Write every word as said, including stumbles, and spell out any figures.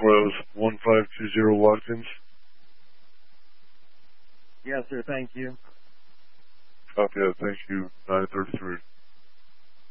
Roswell, one five two zero Watkins. Yes, sir. Thank you. Copy that. Thank you. nine thirty-three.